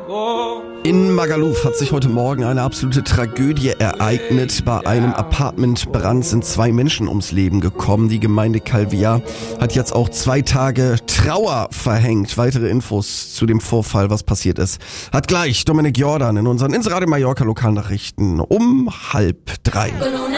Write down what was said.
In Magaluf hat sich heute Morgen eine absolute Tragödie ereignet. Bei einem Apartmentbrand sind 2 Menschen ums Leben gekommen. Die Gemeinde Calviá hat jetzt auch 2 Tage Trauer verhängt. Weitere Infos zu dem Vorfall, was passiert ist, hat gleich Dominik Jordan in unseren Inseradio Mallorca Lokalnachrichten um 2:30.